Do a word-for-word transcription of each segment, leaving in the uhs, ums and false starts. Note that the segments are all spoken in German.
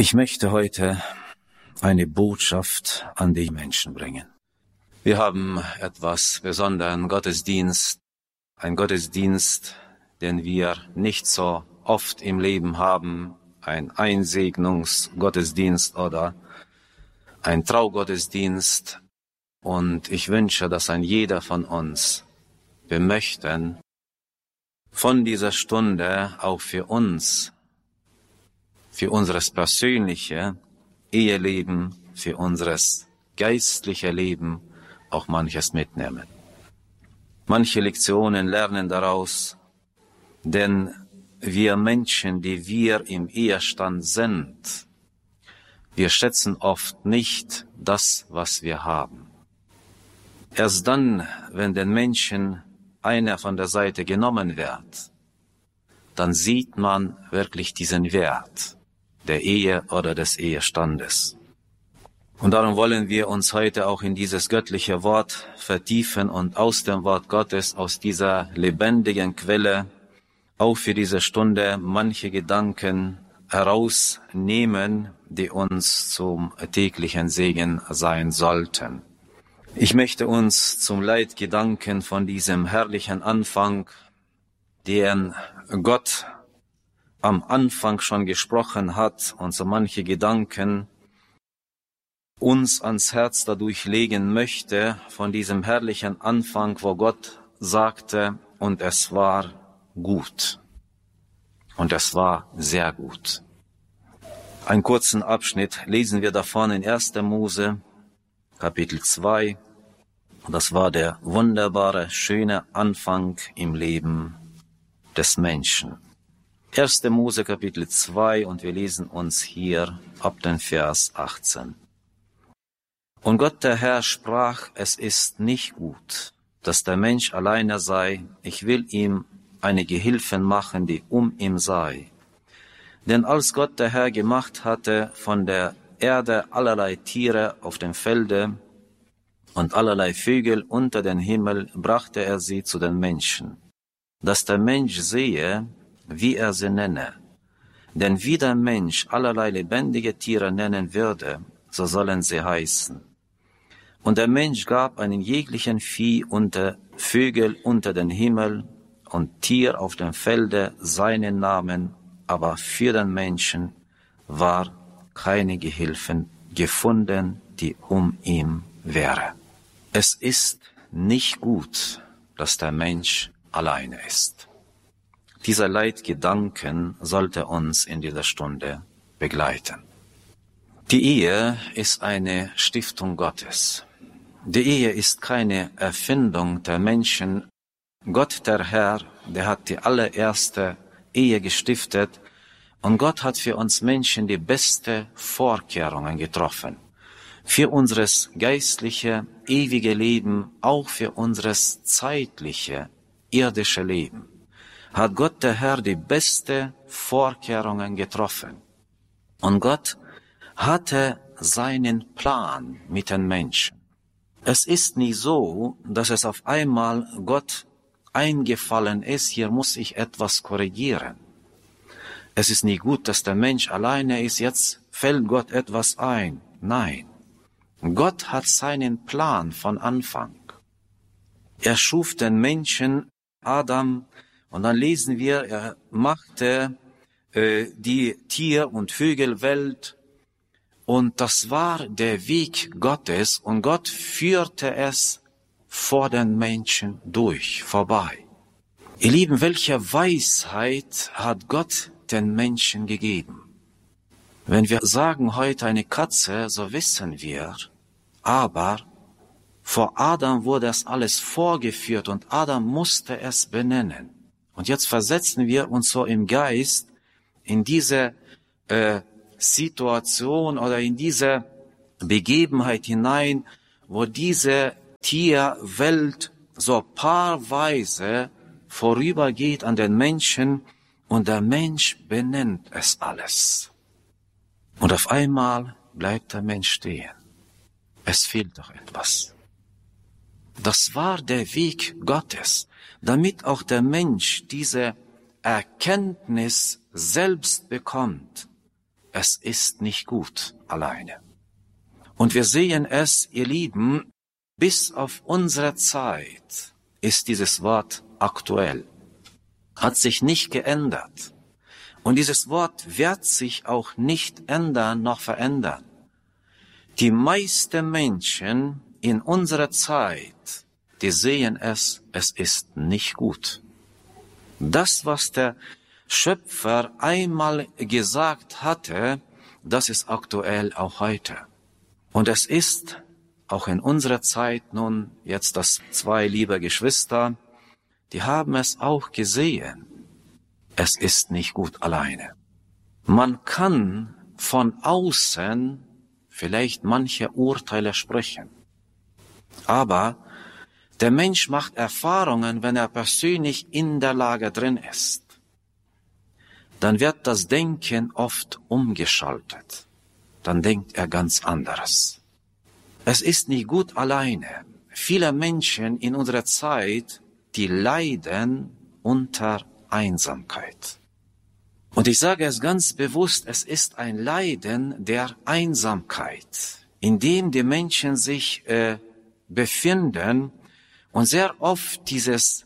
Ich möchte heute eine Botschaft an die Menschen bringen. Wir haben etwas besonderen Gottesdienst, ein Gottesdienst, den wir nicht so oft im Leben haben, ein Einsegnungsgottesdienst oder ein Traugottesdienst. Und ich wünsche, dass ein jeder von uns, wir möchten von dieser Stunde auch für uns, für unseres persönliche Eheleben, für unseres geistliche Leben auch manches mitnehmen. Manche Lektionen lernen daraus, denn wir Menschen, die wir im Ehestand sind, wir schätzen oft nicht das, was wir haben. Erst dann, wenn den Menschen einer von der Seite genommen wird, dann sieht man wirklich diesen Wert der Ehe oder des Ehestandes. Und darum wollen wir uns heute auch in dieses göttliche Wort vertiefen und aus dem Wort Gottes, aus dieser lebendigen Quelle, auch für diese Stunde manche Gedanken herausnehmen, die uns zum täglichen Segen sein sollten. Ich möchte uns zum Leitgedanken von diesem herrlichen Anfang, den Gott am Anfang schon gesprochen hat und so manche Gedanken uns ans Herz dadurch legen möchte, von diesem herrlichen Anfang, wo Gott sagte, und es war gut. Und es war sehr gut. Einen kurzen Abschnitt lesen wir davon in erster Mose, Kapitel zwei. Und das war der wunderbare, schöne Anfang im Leben des Menschen. erster Mose, Kapitel zwei, und wir lesen uns hier ab den Vers achtzehn. Und Gott der Herr sprach, es ist nicht gut, dass der Mensch alleine sei, ich will ihm eine Gehilfin machen, die um ihn sei. Denn als Gott der Herr gemacht hatte von der Erde allerlei Tiere auf dem Felde und allerlei Vögel unter den Himmel, brachte er sie zu den Menschen, dass der Mensch sehe, wie er sie nenne. Denn wie der Mensch allerlei lebendige Tiere nennen würde, so sollen sie heißen. Und der Mensch gab einen jeglichen Vieh unter Vögel unter den Himmel und Tier auf dem Felde seinen Namen, aber für den Menschen war keine Gehilfen gefunden, die um ihn wäre. Es ist nicht gut, dass der Mensch alleine ist. Dieser Leitgedanken sollte uns in dieser Stunde begleiten. Die Ehe ist eine Stiftung Gottes. Die Ehe ist keine Erfindung der Menschen. Gott, der Herr, der hat die allererste Ehe gestiftet und Gott hat für uns Menschen die beste Vorkehrungen getroffen. Für unseres geistliche, ewige Leben, auch für unseres zeitliche, irdische Leben, hat Gott der Herr die beste Vorkehrungen getroffen. Und Gott hatte seinen Plan mit den Menschen. Es ist nie so, dass es auf einmal Gott eingefallen ist, hier muss ich etwas korrigieren. Es ist nie gut, dass der Mensch alleine ist, jetzt fällt Gott etwas ein. Nein, Gott hat seinen Plan von Anfang. Er schuf den Menschen, Adam, und dann lesen wir, er machte äh, die Tier- und Vögelwelt, und das war der Weg Gottes, und Gott führte es vor den Menschen durch, vorbei. Ihr Lieben, welche Weisheit hat Gott den Menschen gegeben? Wenn wir sagen heute eine Katze, so wissen wir, aber vor Adam wurde es alles vorgeführt und Adam musste es benennen. Und jetzt versetzen wir uns so im Geist in diese äh, Situation oder in diese Begebenheit hinein, wo diese Tierwelt so paarweise vorübergeht an den Menschen und der Mensch benennt es alles. Und auf einmal bleibt der Mensch stehen. Es fehlt doch etwas. Das war der Weg Gottes, damit auch der Mensch diese Erkenntnis selbst bekommt. es ist nicht gut alleine. Und wir sehen es, ihr Lieben, bis auf unsere Zeit ist dieses Wort aktuell, hat sich nicht geändert. Und dieses Wort wird sich auch nicht ändern noch verändern. Die meisten Menschen in unserer Zeit, die sehen es, es ist nicht gut. Das, was der Schöpfer einmal gesagt hatte, das ist aktuell auch heute. Und es ist auch in unserer Zeit nun jetzt, das zwei liebe Geschwister, die haben es auch gesehen. Es ist nicht gut alleine. Man kann von außen vielleicht manche Urteile sprechen. Aber der Mensch macht Erfahrungen, wenn er persönlich in der Lage drin ist. Dann wird das Denken oft umgeschaltet. Dann denkt er ganz anderes. Es ist nicht gut alleine. Viele Menschen in unserer Zeit, die leiden unter Einsamkeit. Und ich sage es ganz bewusst, es ist ein Leiden der Einsamkeit, in dem die Menschen sich äh, befinden und sehr oft dieses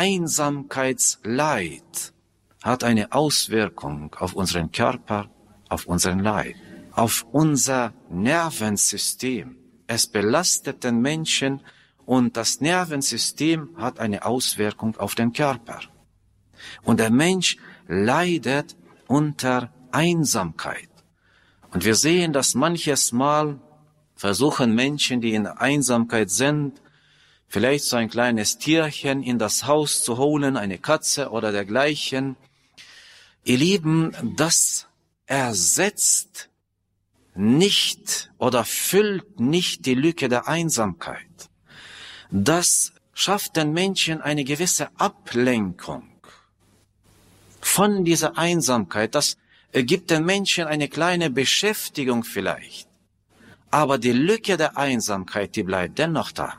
Einsamkeitsleid hat eine Auswirkung auf unseren Körper, auf unseren Leib, auf unser Nervensystem. Es belastet den Menschen und das Nervensystem hat eine Auswirkung auf den Körper. Und der Mensch leidet unter Einsamkeit. Und wir sehen, dass manches Mal versuchen Menschen, die in Einsamkeit sind, vielleicht so ein kleines Tierchen in das Haus zu holen, eine Katze oder dergleichen. Ihr Lieben, das ersetzt nicht oder füllt nicht die Lücke der Einsamkeit. Das schafft den Menschen eine gewisse Ablenkung von dieser Einsamkeit. Das gibt den Menschen eine kleine Beschäftigung vielleicht. Aber die Lücke der Einsamkeit, die bleibt dennoch da.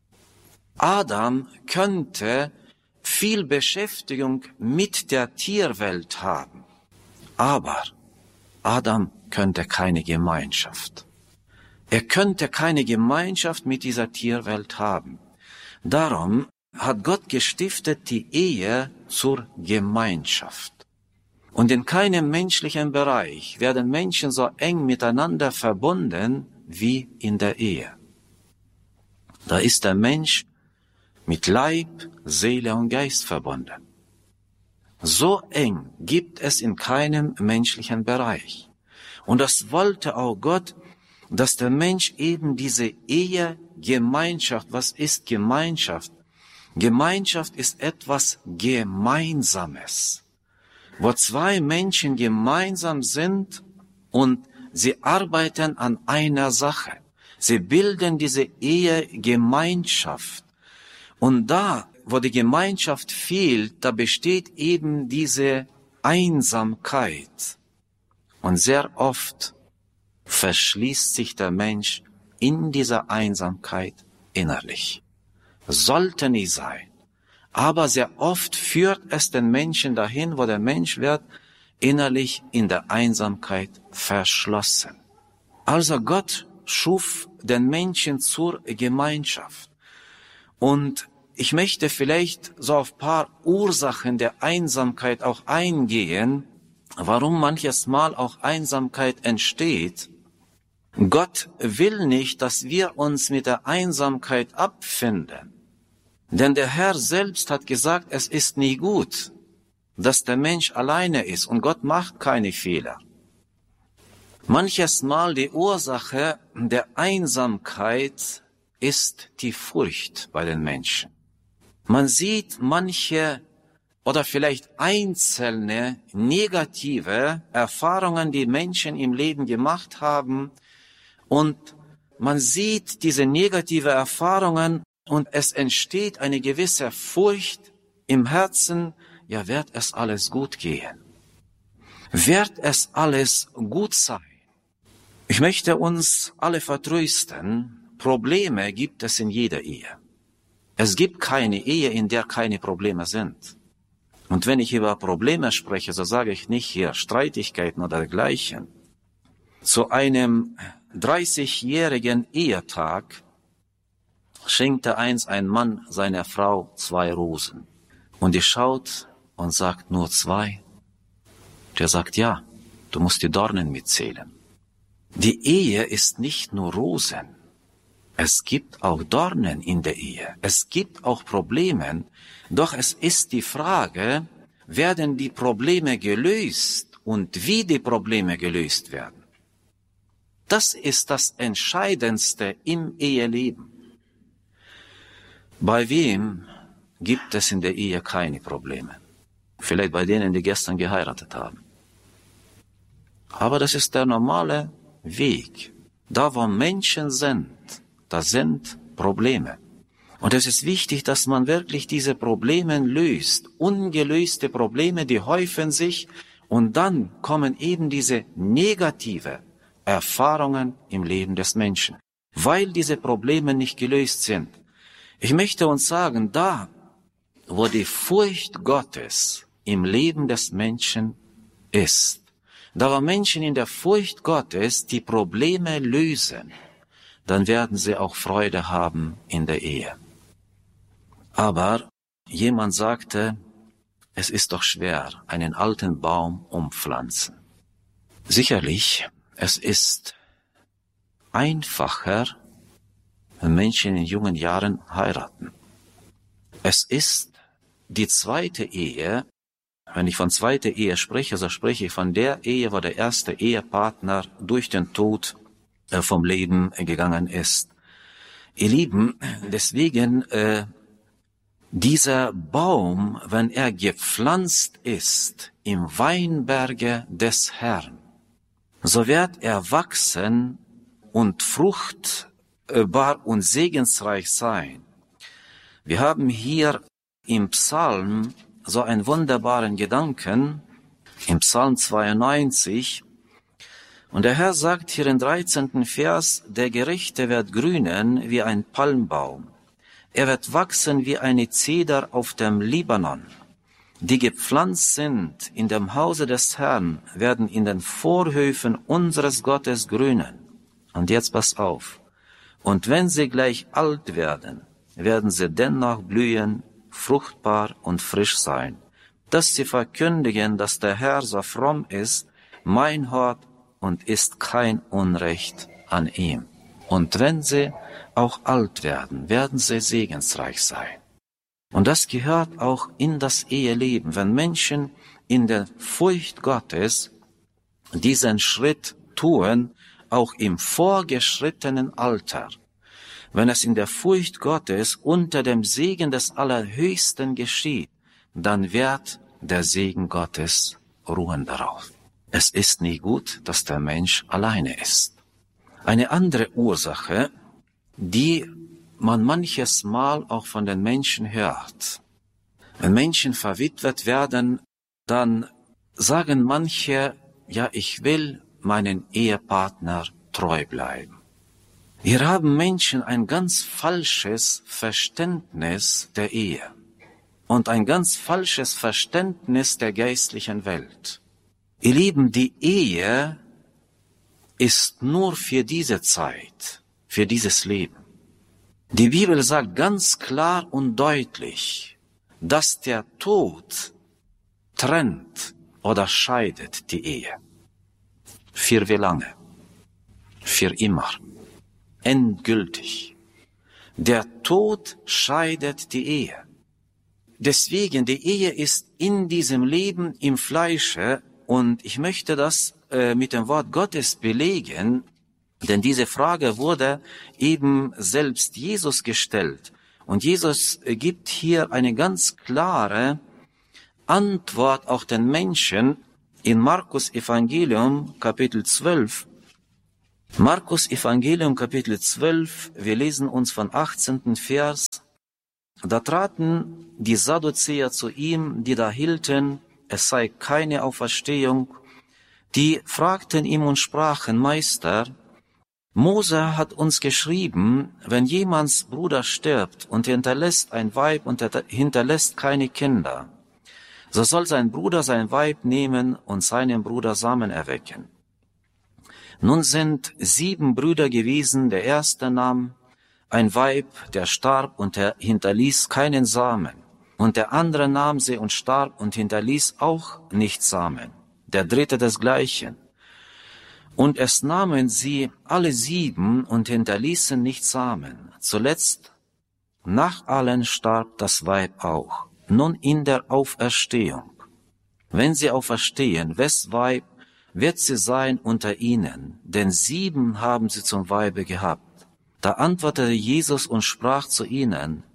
Adam könnte viel Beschäftigung mit der Tierwelt haben. Aber Adam könnte keine Gemeinschaft. Er könnte keine Gemeinschaft mit dieser Tierwelt haben. Darum hat Gott gestiftet die Ehe zur Gemeinschaft. Und in keinem menschlichen Bereich werden Menschen so eng miteinander verbunden wie in der Ehe. Da ist der Mensch mit Leib, Seele und Geist verbunden. So eng gibt es in keinem menschlichen Bereich. Und das wollte auch Gott, dass der Mensch eben diese Ehegemeinschaft, was ist Gemeinschaft? Gemeinschaft ist etwas Gemeinsames, wo zwei Menschen gemeinsam sind und sie arbeiten an einer Sache. Sie bilden diese Ehegemeinschaft. Und da, wo die Gemeinschaft fehlt, da besteht eben diese Einsamkeit. Und sehr oft verschließt sich der Mensch in dieser Einsamkeit innerlich. Sollte nicht sein. Aber sehr oft führt es den Menschen dahin, wo der Mensch wird innerlich in der Einsamkeit verschlossen. Also Gott schuf den Menschen zur Gemeinschaft. Und ich möchte vielleicht so auf ein paar Ursachen der Einsamkeit auch eingehen, warum manches Mal auch Einsamkeit entsteht. Gott will nicht, dass wir uns mit der Einsamkeit abfinden. Denn der Herr selbst hat gesagt, es ist nie gut, dass der Mensch alleine ist und Gott macht keine Fehler. Manches Mal die Ursache der Einsamkeit ist die Furcht bei den Menschen. Man sieht manche oder vielleicht einzelne negative Erfahrungen, die Menschen im Leben gemacht haben, und man sieht diese negative Erfahrungen und es entsteht eine gewisse Furcht im Herzen, ja, wird es alles gut gehen? Wird es alles gut sein? Ich möchte uns alle vertrösten, Probleme gibt es in jeder Ehe. Es gibt keine Ehe, in der keine Probleme sind. Und wenn ich über Probleme spreche, so sage ich nicht hier Streitigkeiten oder dergleichen. Zu einem dreißigjährigen Ehetag schenkte einst ein Mann seiner Frau zwei Rosen. Und die schaut und sagt, nur zwei? Der sagt, ja, du musst die Dornen mitzählen. Die Ehe ist nicht nur Rosen. Es gibt auch Dornen in der Ehe. Es gibt auch Probleme. Doch es ist die Frage, werden die Probleme gelöst und wie die Probleme gelöst werden? Das ist das Entscheidendste im Eheleben. Bei wem gibt es in der Ehe keine Probleme? Vielleicht bei denen, die gestern geheiratet haben. Aber das ist der normale Weg. Da, wo Menschen sind, da sind Probleme. Und es ist wichtig, dass man wirklich diese Probleme löst. Ungelöste Probleme, die häufen sich und dann kommen eben diese negative Erfahrungen im Leben des Menschen, weil diese Probleme nicht gelöst sind. Ich möchte uns sagen, da, wo die Furcht Gottes im Leben des Menschen ist, da wo Menschen in der Furcht Gottes die Probleme lösen, dann werden sie auch Freude haben in der Ehe. Aber jemand sagte, es ist doch schwer, einen alten Baum umpflanzen. Sicherlich, es ist einfacher, wenn Menschen in jungen Jahren heiraten. Es ist die zweite Ehe. Wenn ich von zweiter Ehe spreche, so spreche ich von der Ehe, wo der erste Ehepartner durch den Tod vom Leben gegangen ist. Ihr Lieben, deswegen äh, dieser Baum, wenn er gepflanzt ist im Weinberge des Herrn, so wird er wachsen und fruchtbar und segensreich sein. Wir haben hier im Psalm so einen wunderbaren Gedanken, im Psalm zweiundneunzig. Und der Herr sagt hier im dreizehnten Vers, der Gerechte wird grünen wie ein Palmbaum. Er wird wachsen wie eine Zeder auf dem Libanon. Die gepflanzt sind in dem Hause des Herrn, werden in den Vorhöfen unseres Gottes grünen. Und jetzt pass auf. Und wenn sie gleich alt werden, werden sie dennoch blühen, fruchtbar und frisch sein, dass sie verkündigen, dass der Herr so fromm ist, mein Hort, und ist kein Unrecht an ihm. Und wenn sie auch alt werden, werden sie segensreich sein. Und das gehört auch in das Eheleben, wenn Menschen in der Furcht Gottes diesen Schritt tun, auch im vorgeschrittenen Alter. Wenn es in der Furcht Gottes unter dem Segen des Allerhöchsten geschieht, dann wird der Segen Gottes ruhen darauf. Es ist nie gut, dass der Mensch alleine ist. Eine andere Ursache, die man manches Mal auch von den Menschen hört. Wenn Menschen verwitwet werden, dann sagen manche, ja, ich will meinen Ehepartner treu bleiben. Wir haben Menschen ein ganz falsches Verständnis der Ehe und ein ganz falsches Verständnis der geistlichen Welt. Ihr Lieben, die Ehe ist nur für diese Zeit, für dieses Leben. Die Bibel sagt ganz klar und deutlich, dass der Tod trennt oder scheidet die Ehe. Für wie lange? Für immer. Endgültig. Der Tod scheidet die Ehe. Deswegen, die Ehe ist in diesem Leben im Fleische, und ich möchte das äh, mit dem Wort Gottes belegen, denn diese Frage wurde eben selbst Jesus gestellt. Und Jesus gibt hier eine ganz klare Antwort auch den Menschen in Markus Evangelium Kapitel zwölf. Markus Evangelium Kapitel zwölf, wir lesen uns von achtzehnten Vers. Da traten die Sadduzäer zu ihm, die da hielten, es sei keine Auferstehung. Die fragten ihm und sprachen, Meister, Mose hat uns geschrieben, wenn jemands Bruder stirbt und hinterlässt ein Weib und hinterlässt keine Kinder, so soll sein Bruder sein Weib nehmen und seinem Bruder Samen erwecken. Nun sind sieben Brüder gewesen, der erste nahm ein Weib, der starb und er hinterließ keinen Samen. Und der andere nahm sie und starb und hinterließ auch nicht Samen. Der dritte desgleichen. Und es nahmen sie alle sieben und hinterließen nicht Samen. Zuletzt, nach allen starb das Weib auch. Nun in der Auferstehung. Wenn sie auferstehen, wes Weib wird sie sein unter ihnen? Denn sieben haben sie zum Weibe gehabt. Da antwortete Jesus und sprach zu ihnen,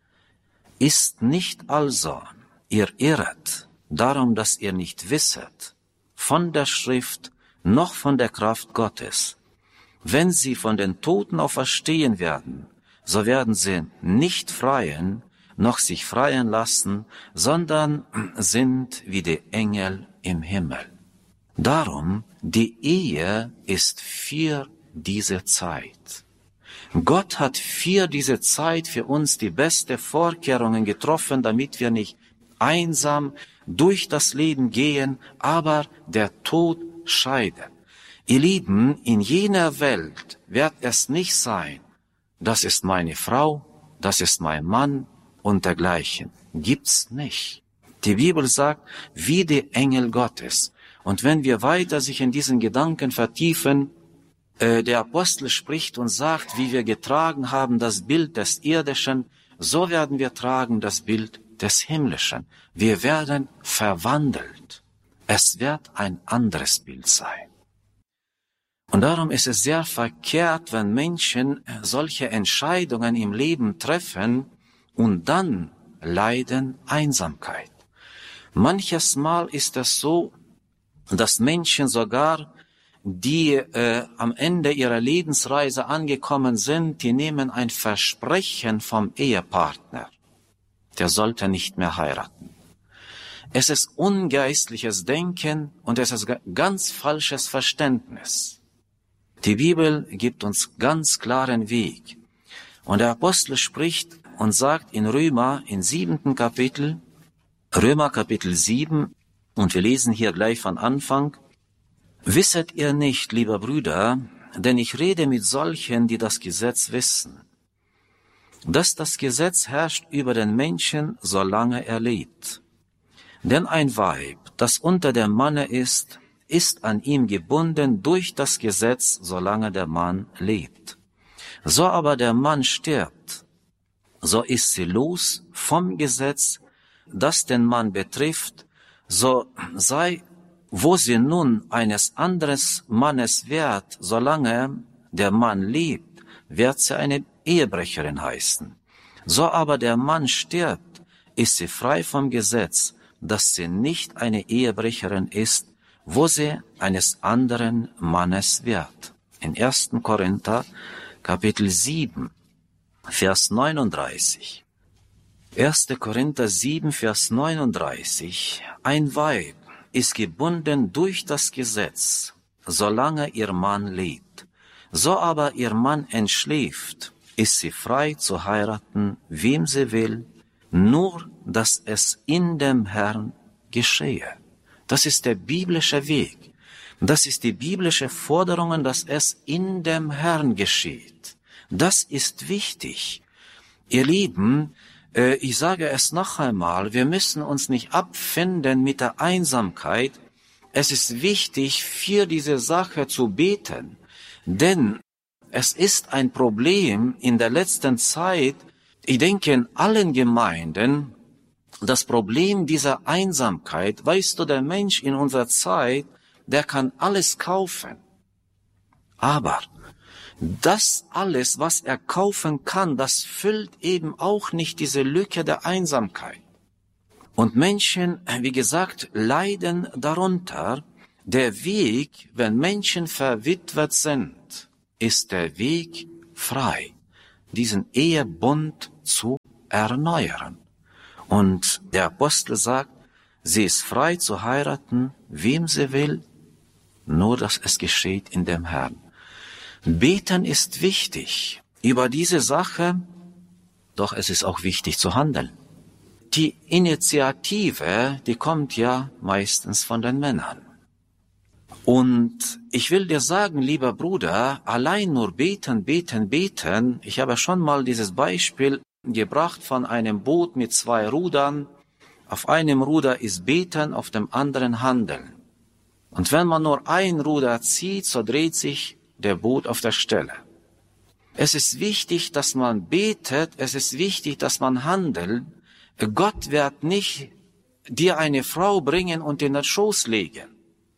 ist nicht also, ihr irret, darum, dass ihr nicht wisset, von der Schrift noch von der Kraft Gottes. Wenn sie von den Toten auferstehen werden, so werden sie nicht freien, noch sich freien lassen, sondern sind wie die Engel im Himmel. Darum, die Ehe ist für diese Zeit. Gott hat für diese Zeit für uns die besten Vorkehrungen getroffen, damit wir nicht einsam durch das Leben gehen, aber der Tod scheiden. Ihr Lieben, in jener Welt wird es nicht sein, das ist meine Frau, das ist mein Mann und dergleichen. Gibt's nicht. Die Bibel sagt, wie die Engel Gottes. Und wenn wir weiter sich in diesen Gedanken vertiefen, äh, der Apostel spricht und sagt, wie wir getragen haben das Bild des Irdischen, so werden wir tragen das Bild des Himmlischen. Wir werden verwandelt. Es wird ein anderes Bild sein. Und darum ist es sehr verkehrt, wenn Menschen solche Entscheidungen im Leben treffen und dann leiden Einsamkeit. Manches Mal ist es so, dass Menschen sogar, die äh, am Ende ihrer Lebensreise angekommen sind, die nehmen ein Versprechen vom Ehepartner. Der sollte nicht mehr heiraten. Es ist ungeistliches Denken und es ist ganz falsches Verständnis. Die Bibel gibt uns ganz klaren Weg. Und der Apostel spricht und sagt in Römer, im siebenten Kapitel, Römer Kapitel sieben, und wir lesen hier gleich von Anfang, wisset ihr nicht, lieber Brüder, denn ich rede mit solchen, die das Gesetz wissen, dass das Gesetz herrscht über den Menschen, solange er lebt. Denn ein Weib, das unter dem Manne ist, ist an ihm gebunden durch das Gesetz, solange der Mann lebt. So aber der Mann stirbt, so ist sie los vom Gesetz, das den Mann betrifft, so sei, wo sie nun eines anderen Mannes wird, solange der Mann lebt, wird sie eine Ehebrecherin heißen. So aber der Mann stirbt, ist sie frei vom Gesetz, dass sie nicht eine Ehebrecherin ist, wo sie eines anderen Mannes wird. In ersten Korinther, Kapitel sieben, Vers neununddreißig. erster Korinther sieben, Vers neununddreißig. Ein Weib ist gebunden durch das Gesetz, solange ihr Mann lebt. So aber ihr Mann entschläft, ist sie frei zu heiraten, wem sie will, nur dass es in dem Herrn geschehe. Das ist der biblische Weg. Das ist die biblische Forderung, dass es in dem Herrn geschieht. Das ist wichtig. Ihr Lieben, äh, ich sage es noch einmal, wir müssen uns nicht abfinden mit der Einsamkeit. Es ist wichtig, für diese Sache zu beten, denn es ist ein Problem in der letzten Zeit, ich denke in allen Gemeinden, das Problem dieser Einsamkeit, weißt du, der Mensch in unserer Zeit, der kann alles kaufen. Aber das alles, was er kaufen kann, das füllt eben auch nicht diese Lücke der Einsamkeit. Und Menschen, wie gesagt, leiden darunter. Der Weg, wenn Menschen verwitwet sind, ist der Weg frei, diesen Ehebund zu erneuern. Und der Apostel sagt, sie ist frei zu heiraten, wem sie will, nur dass es geschieht in dem Herrn. Beten ist wichtig über diese Sache, doch es ist auch wichtig zu handeln. Die Initiative, die kommt ja meistens von den Männern. Und ich will dir sagen, lieber Bruder, allein nur beten, beten, beten. Ich habe schon mal dieses Beispiel gebracht von einem Boot mit zwei Rudern. Auf einem Ruder ist Beten, auf dem anderen Handeln. Und wenn man nur ein Ruder zieht, so dreht sich der Boot auf der Stelle. Es ist wichtig, dass man betet, es ist wichtig, dass man handelt. Gott wird nicht dir eine Frau bringen und in den Schoß legen.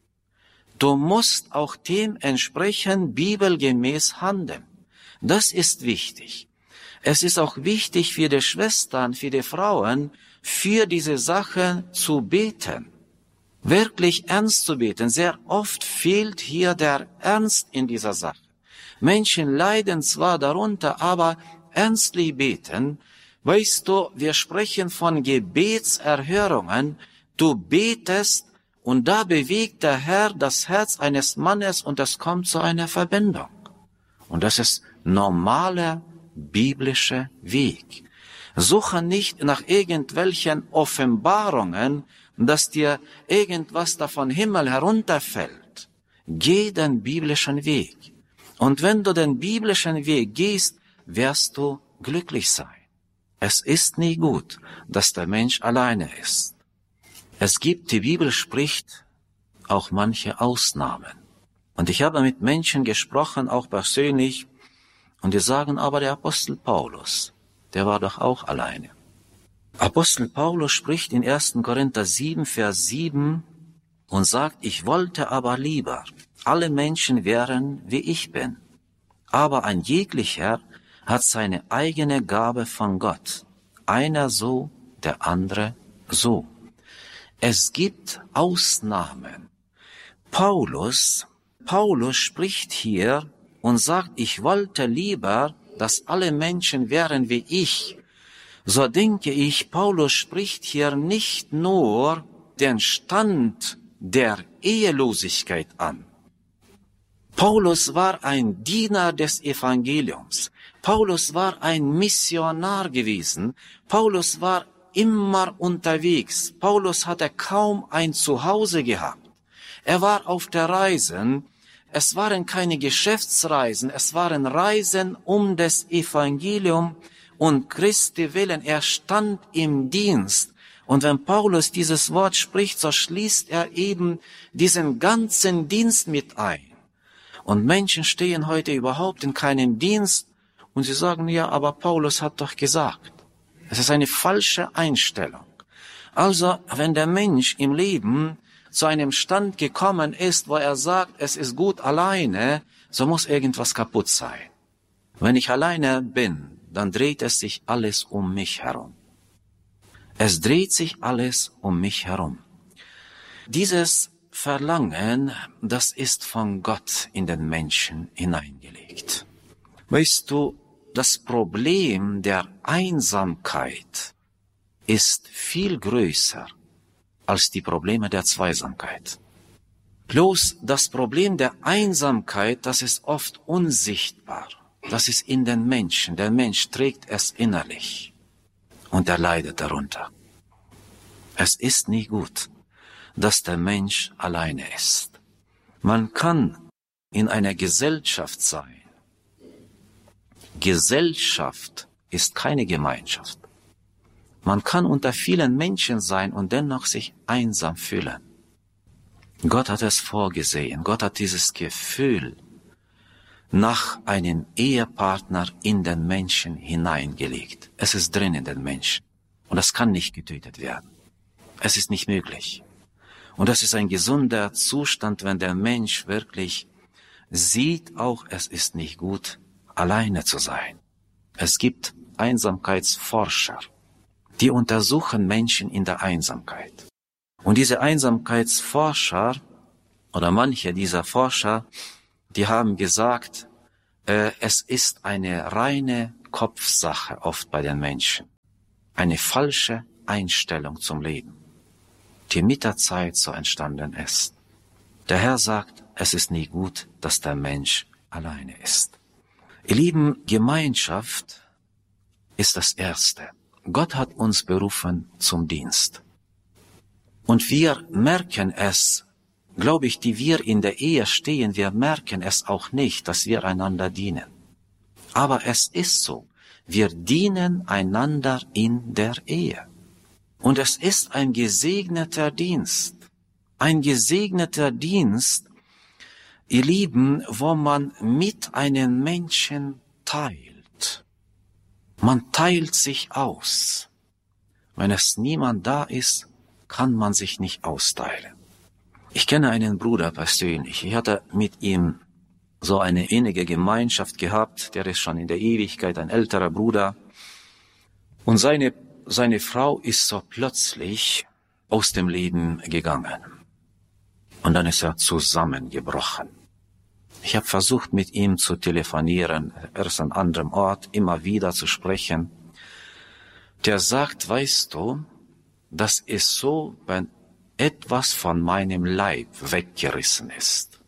Du musst auch dementsprechend bibelgemäß handeln. Das ist wichtig. Es ist auch wichtig für die Schwestern, für die Frauen, für diese Sache zu beten. Wirklich ernst zu beten. Sehr oft fehlt hier der Ernst in dieser Sache. Menschen leiden zwar darunter, aber ernstlich beten. Weißt du, wir sprechen von Gebetserhörungen. Du betest und da bewegt der Herr das Herz eines Mannes und es kommt zu einer Verbindung. Und das ist normaler biblischer Weg. Suche nicht nach irgendwelchen Offenbarungen, dass dir irgendwas da vom Himmel herunterfällt. Geh den biblischen Weg. Und wenn du den biblischen Weg gehst, wirst du glücklich sein. Es ist nie gut, dass der Mensch alleine ist. Es gibt, die Bibel spricht, auch manche Ausnahmen. Und ich habe mit Menschen gesprochen, auch persönlich, und die sagen, aber der Apostel Paulus, der war doch auch alleine. Apostel Paulus spricht in ersten Korinther sieben, Vers sieben und sagt, ich wollte aber lieber, alle Menschen wären, wie ich bin. Aber ein jeglicher hat seine eigene Gabe von Gott. Einer so, der andere so. Es gibt Ausnahmen. Paulus, Paulus spricht hier und sagt, ich wollte lieber, dass alle Menschen wären wie ich. So denke ich, Paulus spricht hier nicht nur den Stand der Ehelosigkeit an. Paulus war ein Diener des Evangeliums. Paulus war ein Missionar gewesen. Paulus war immer unterwegs. Paulus hatte kaum ein Zuhause gehabt. Er war auf der Reise. Es waren keine Geschäftsreisen, es waren Reisen um das Evangelium und Christi willen. Er stand im Dienst. Und wenn Paulus dieses Wort spricht, so schließt er eben diesen ganzen Dienst mit ein. Und Menschen stehen heute überhaupt in keinem Dienst und sie sagen, ja, aber Paulus hat doch gesagt. Es ist eine falsche Einstellung. Also, wenn der Mensch im Leben zu einem Stand gekommen ist, wo er sagt, es ist gut alleine, so muss irgendwas kaputt sein. Wenn ich alleine bin, dann dreht es sich alles um mich herum. Es dreht sich alles um mich herum. Dieses Verlangen, das ist von Gott in den Menschen hineingelegt. Weißt du, das Problem der Einsamkeit ist viel größer als die Probleme der Zweisamkeit. Bloß das Problem der Einsamkeit, das ist oft unsichtbar. Das ist in den Menschen. Der Mensch trägt es innerlich und er leidet darunter. Es ist nie gut, dass der Mensch alleine ist. Man kann in einer Gesellschaft sein. Gesellschaft ist keine Gemeinschaft. Man kann unter vielen Menschen sein und dennoch sich einsam fühlen. Gott hat es vorgesehen. Gott hat dieses Gefühl nach einem Ehepartner in den Menschen hineingelegt. Es ist drin in den Menschen. Und das kann nicht getötet werden. Es ist nicht möglich. Und das ist ein gesunder Zustand, wenn der Mensch wirklich sieht, auch es ist nicht gut, alleine zu sein. Es gibt Einsamkeitsforscher, die untersuchen Menschen in der Einsamkeit. Und diese Einsamkeitsforscher oder manche dieser Forscher, die haben gesagt, äh, es ist eine reine Kopfsache oft bei den Menschen. Eine falsche Einstellung zum Leben, die mit der Zeit so entstanden ist. Der Herr sagt, es ist nie gut, dass der Mensch alleine ist. Ihr Lieben, Gemeinschaft ist das Erste. Gott hat uns berufen zum Dienst. Und wir merken es glaube ich, die wir in der Ehe stehen, wir merken es auch nicht, dass wir einander dienen. Aber es ist so. Wir dienen einander in der Ehe. Und es ist ein gesegneter Dienst. Ein gesegneter Dienst, ihr Lieben, wo man mit einem Menschen teilt. Man teilt sich aus. Wenn es niemand da ist, kann man sich nicht austeilen. Ich kenne einen Bruder persönlich. Ich hatte mit ihm so eine innige Gemeinschaft gehabt. Der ist schon in der Ewigkeit ein älterer Bruder. Und seine, seine Frau ist so plötzlich aus dem Leben gegangen. Und dann ist er zusammengebrochen. Ich habe versucht, mit ihm zu telefonieren. Er ist an anderem Ort, immer wieder zu sprechen. Der sagt, weißt du, das ist so, wenn etwas von meinem Leib weggerissen ist.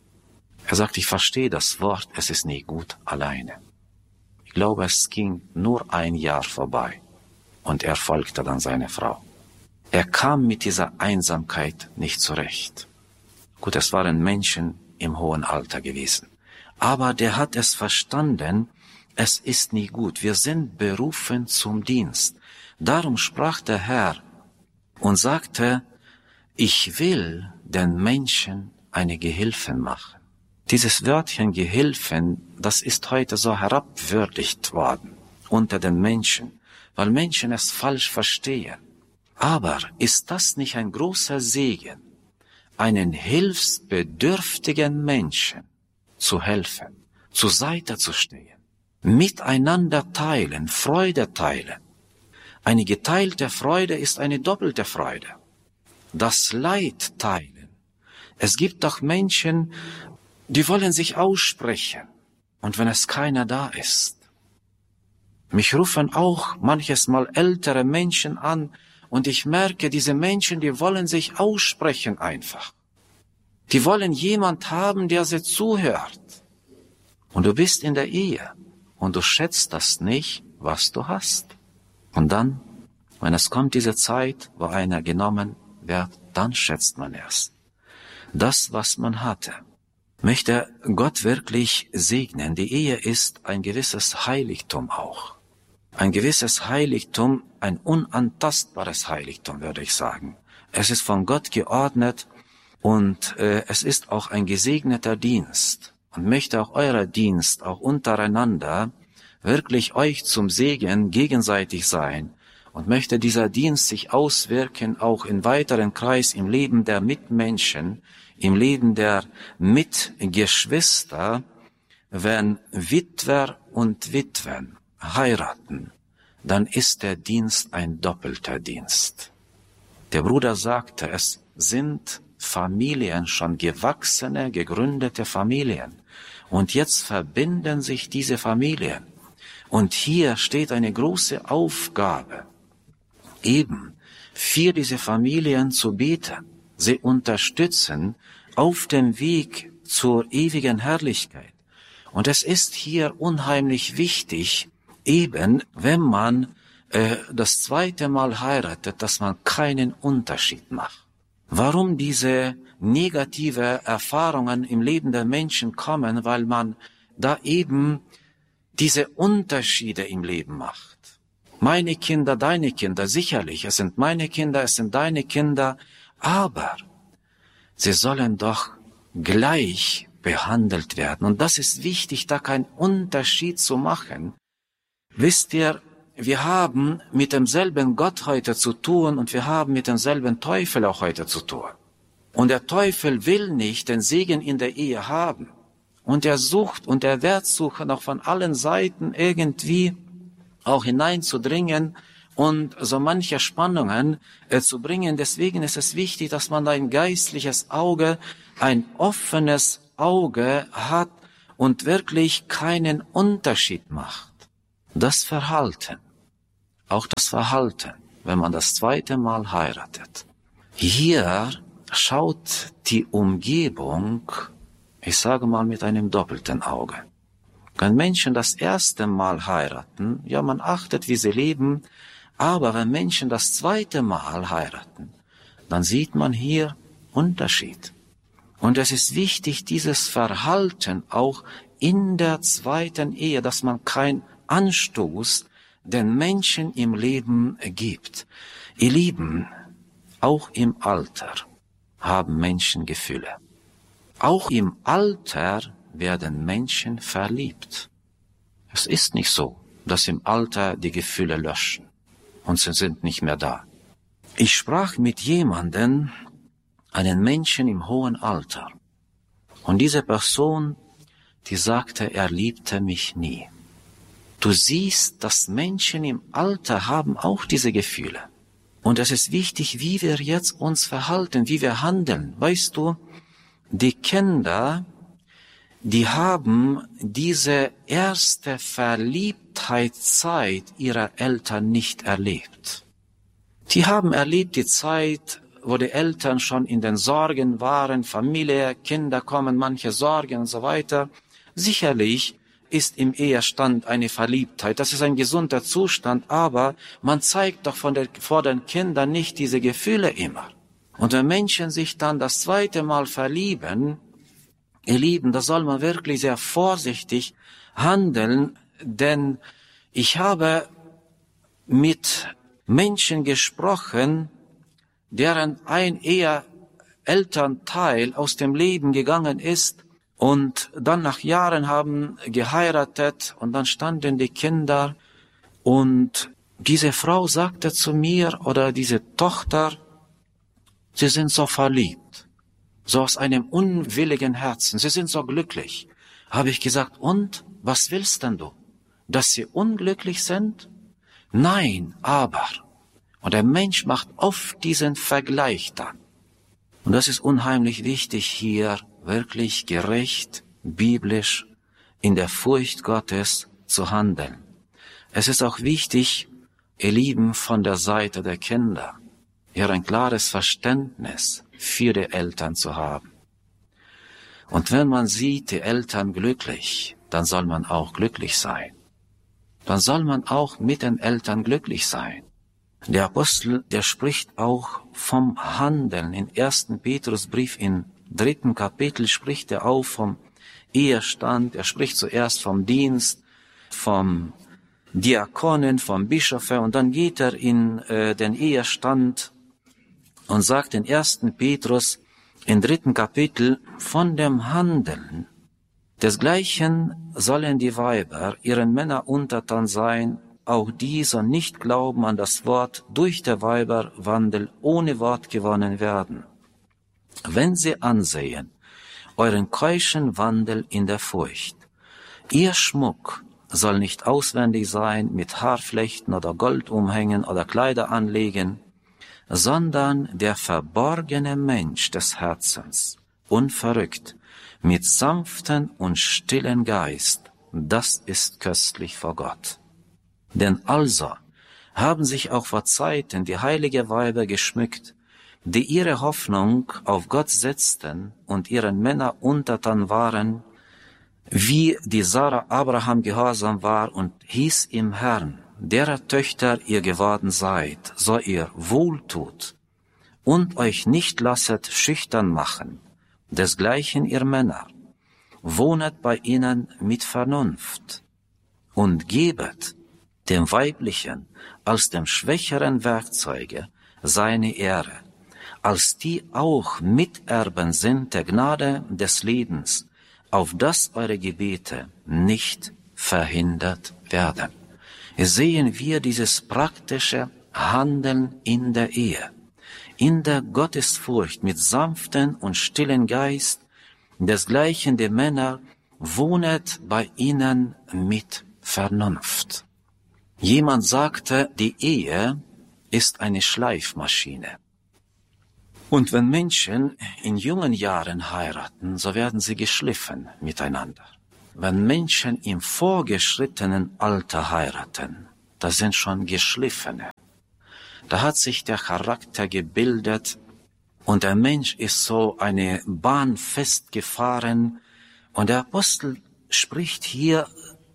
Er sagt, ich verstehe das Wort, es ist nie gut alleine. Ich glaube, es ging nur ein Jahr vorbei und er folgte dann seiner Frau. Er kam mit dieser Einsamkeit nicht zurecht. Gut, es waren Menschen im hohen Alter gewesen. Aber der hat es verstanden, es ist nie gut. Wir sind berufen zum Dienst. Darum sprach der Herr und sagte, ich will den Menschen eine Gehilfen machen. Dieses Wörtchen Gehilfen, das ist heute so herabwürdigt worden unter den Menschen, weil Menschen es falsch verstehen. Aber ist das nicht ein großer Segen, einen hilfsbedürftigen Menschen zu helfen, zur Seite zu stehen, miteinander teilen, Freude teilen. Eine geteilte Freude ist eine doppelte Freude. Das Leid teilen. Es gibt doch Menschen, die wollen sich aussprechen. Und wenn es keiner da ist. Mich rufen auch manches Mal ältere Menschen an und ich merke, diese Menschen, die wollen sich aussprechen einfach. Die wollen jemand haben, der sie zuhört. Und du bist in der Ehe und du schätzt das nicht, was du hast. Und dann, wenn es kommt diese Zeit, wo einer genommen wird, dann schätzt man es. Das, was man hatte, möchte Gott wirklich segnen. Die Ehe ist ein gewisses Heiligtum auch. Ein gewisses Heiligtum, ein unantastbares Heiligtum, würde ich sagen. Es ist von Gott geordnet und äh, es ist auch ein gesegneter Dienst. Und möchte auch euer Dienst, auch untereinander, wirklich euch zum Segen gegenseitig sein. Und möchte dieser Dienst sich auswirken, auch im weiteren Kreis, im Leben der Mitmenschen, im Leben der Mitgeschwister, wenn Witwer und Witwen heiraten, dann ist der Dienst ein doppelter Dienst. Der Bruder sagte, es sind Familien, schon gewachsene, gegründete Familien. Und jetzt verbinden sich diese Familien. Und hier steht eine große Aufgabe, eben für diese Familien zu beten, sie unterstützen auf dem Weg zur ewigen Herrlichkeit. Und es ist hier unheimlich wichtig, eben wenn man äh, das zweite Mal heiratet, dass man keinen Unterschied macht. Warum diese negative Erfahrungen im Leben der Menschen kommen? Weil man da eben diese Unterschiede im Leben macht. Meine Kinder, deine Kinder, sicherlich, es sind meine Kinder, es sind deine Kinder, aber sie sollen doch gleich behandelt werden. Und das ist wichtig, da keinen Unterschied zu machen. Wisst ihr, wir haben mit demselben Gott heute zu tun und wir haben mit demselben Teufel auch heute zu tun. Und der Teufel will nicht den Segen in der Ehe haben. Und er sucht und er wird suchen, auch von allen Seiten irgendwie auch hineinzudringen und so manche Spannungen äh, zu bringen. Deswegen ist es wichtig, dass man ein geistliches Auge, ein offenes Auge hat und wirklich keinen Unterschied macht. Das Verhalten, auch das Verhalten, wenn man das zweite Mal heiratet. Hier schaut die Umgebung, ich sage mal mit einem doppelten Auge. Wenn Menschen das erste Mal heiraten, ja, man achtet, wie sie leben, aber wenn Menschen das zweite Mal heiraten, dann sieht man hier Unterschied. Und es ist wichtig, dieses Verhalten auch in der zweiten Ehe, dass man keinen Anstoß den Menschen im Leben gibt. Ihr Lieben, auch im Alter haben Menschen Gefühle. Auch im Alter werden Menschen verliebt. Es ist nicht so, dass im Alter die Gefühle löschen und sie sind nicht mehr da. Ich sprach mit jemandem, einen Menschen im hohen Alter. Und diese Person, die sagte, er liebte mich nie. Du siehst, dass Menschen im Alter haben auch diese Gefühle. Und es ist wichtig, wie wir jetzt uns verhalten, wie wir handeln. Weißt du, die Kinder, die haben diese erste Verliebtheitszeit ihrer Eltern nicht erlebt. Die haben erlebt die Zeit, wo die Eltern schon in den Sorgen waren, Familie, Kinder kommen, manche Sorgen und so weiter. Sicherlich ist im Ehestand eine Verliebtheit, das ist ein gesunder Zustand, aber man zeigt doch von der, vor den Kindern nicht diese Gefühle immer. Und wenn Menschen sich dann das zweite Mal verlieben, ihr Lieben, da soll man wirklich sehr vorsichtig handeln, denn ich habe mit Menschen gesprochen, deren ein eher Elternteil aus dem Leben gegangen ist und dann nach Jahren haben geheiratet und dann standen die Kinder und diese Frau sagte zu mir oder diese Tochter, sie sind so verliebt, so aus einem unwilligen Herzen, sie sind so glücklich. Habe ich gesagt, und was willst denn du? Dass sie unglücklich sind? Nein, aber. Und der Mensch macht oft diesen Vergleich dann. Und das ist unheimlich wichtig, hier wirklich gerecht, biblisch, in der Furcht Gottes zu handeln. Es ist auch wichtig, ihr Lieben, von der Seite der Kinder, hier ein klares Verständnis für die Eltern zu haben. Und wenn man sieht, die Eltern glücklich, dann soll man auch glücklich sein. Dann soll man auch mit den Eltern glücklich sein. Der Apostel, der spricht auch vom Handeln. In ersten Petrusbrief im dritten Kapitel spricht er auch vom Ehestand. Er spricht zuerst vom Dienst, vom Diakonen, vom Bischofe und dann geht er in äh, den Ehestand und sagt in ersten Petrus im dritten Kapitel von dem Handeln. Desgleichen sollen die Weiber ihren Männern untertan sein, auch die so nicht glauben an das Wort, durch der Weiberwandel ohne Wort gewonnen werden. Wenn sie ansehen, euren keuschen Wandel in der Furcht, ihr Schmuck soll nicht auswendig sein mit Haarflechten oder Goldumhängen oder Kleider anlegen, sondern der verborgene Mensch des Herzens, unverrückt, mit sanften und stillen Geist, das ist köstlich vor Gott. Denn also haben sich auch vor Zeiten die heilige Weiber geschmückt, die ihre Hoffnung auf Gott setzten und ihren Männern untertan waren, wie die Sarah Abraham gehorsam war und hieß im Herrn, derer Töchter ihr geworden seid, so ihr wohltut und euch nicht lasset schüchtern machen, desgleichen ihr Männer, wohnet bei ihnen mit Vernunft und gebet dem Weiblichen als dem schwächeren Werkzeuge seine Ehre, als die auch Miterben sind der Gnade des Lebens, auf dass eure Gebete nicht verhindert werden. Hier sehen wir dieses praktische Handeln in der Ehe, in der Gottesfurcht mit sanften und stillen Geist, desgleichen die Männer wohnet bei ihnen mit Vernunft. Jemand sagte, die Ehe ist eine Schleifmaschine. Und wenn Menschen in jungen Jahren heiraten, so werden sie geschliffen miteinander. Wenn Menschen im vorgeschrittenen Alter heiraten, das sind schon Geschliffene. Da hat sich der Charakter gebildet und der Mensch ist so eine Bahn festgefahren. Und der Apostel spricht hier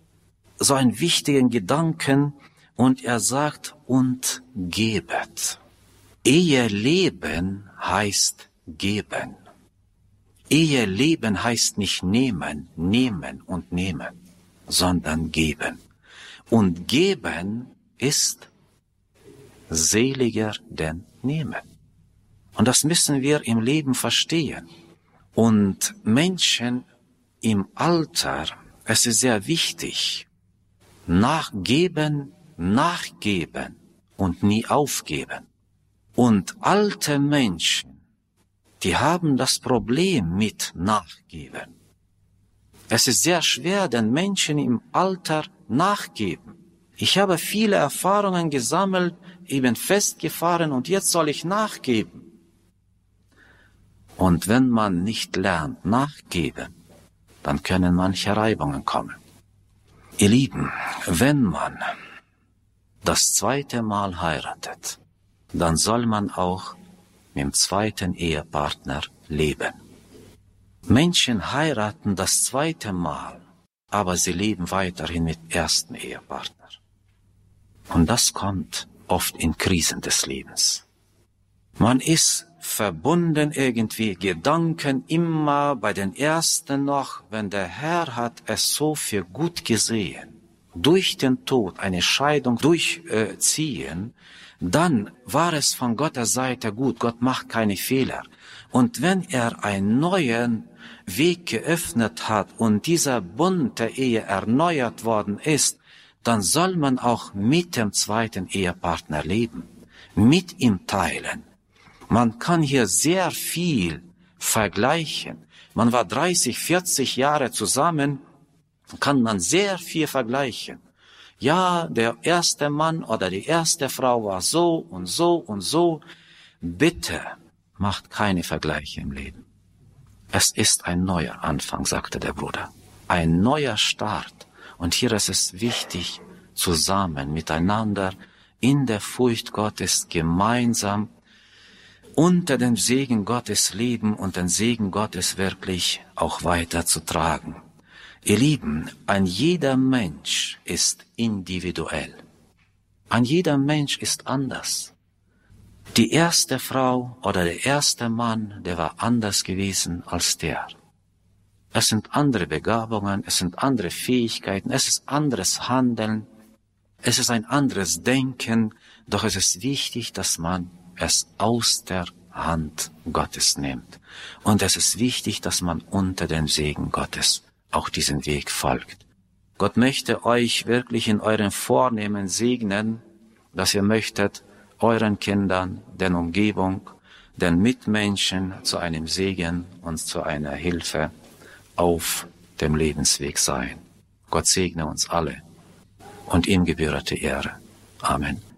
so einen wichtigen Gedanken und er sagt, und gebet. Eheleben heißt geben. Eheleben heißt nicht nehmen, nehmen und nehmen, sondern geben. Und geben ist seliger denn nehmen. Und das müssen wir im Leben verstehen. Und Menschen im Alter, es ist sehr wichtig, nachgeben, nachgeben und nie aufgeben. Und alte Menschen, die haben das Problem mit Nachgeben. Es ist sehr schwer, den Menschen im Alter nachgeben. Ich habe viele Erfahrungen gesammelt, eben festgefahren und jetzt soll ich nachgeben. Und wenn man nicht lernt, nachgeben, dann können manche Reibungen kommen. Ihr Lieben, wenn man das zweite Mal heiratet, dann soll man auch mit dem zweiten Ehepartner leben. Menschen heiraten das zweite Mal, aber sie leben weiterhin mit dem ersten Ehepartner. Und das kommt oft in Krisen des Lebens. Man ist verbunden irgendwie, Gedanken immer bei den Ersten noch, wenn der Herr hat es so für gut gesehen, durch den Tod eine Scheidung durchziehen, dann war es von Gottes Seite gut, Gott macht keine Fehler. Und wenn er einen neuen Weg geöffnet hat und dieser Bund der Ehe erneuert worden ist, dann soll man auch mit dem zweiten Ehepartner leben, mit ihm teilen. Man kann hier sehr viel vergleichen. Man war dreißig, vierzig Jahre zusammen, kann man sehr viel vergleichen. Ja, der erste Mann oder die erste Frau war so und so und so. Bitte macht keine Vergleiche im Leben. Es ist ein neuer Anfang, sagte der Bruder. Ein neuer Start. Und hier ist es wichtig, zusammen, miteinander, in der Furcht Gottes, gemeinsam, unter dem Segen Gottes leben und den Segen Gottes wirklich auch weiterzutragen. Ihr Lieben, ein jeder Mensch ist individuell. Ein jeder Mensch ist anders. Die erste Frau oder der erste Mann, der war anders gewesen als der. Es sind andere Begabungen, es sind andere Fähigkeiten, es ist anderes Handeln, es ist ein anderes Denken, doch es ist wichtig, dass man es aus der Hand Gottes nimmt. Und es ist wichtig, dass man unter dem Segen Gottes auch diesen Weg folgt. Gott möchte euch wirklich in euren Vornehmen segnen, dass ihr möchtet euren Kindern, der Umgebung, den Mitmenschen zu einem Segen und zu einer Hilfe auf dem Lebensweg sein. Gott segne uns alle und ihm gebührt die Ehre. Amen.